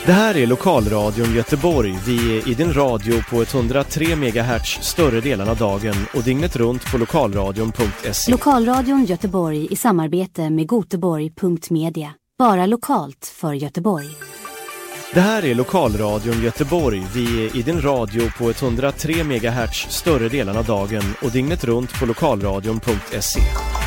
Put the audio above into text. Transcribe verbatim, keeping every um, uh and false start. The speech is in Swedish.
Det här är Lokalradion Göteborg. Vi är i din radio på etthundratre megahertz större delen av dagen och dygnet runt på lokalradion punkt se. Lokalradion Göteborg i samarbete med goteborg punkt media. Bara lokalt för Göteborg. Det här är Lokalradion Göteborg. Vi är i din radio på etthundratre megahertz större delen av dagen och dygnet runt på lokalradion punkt se.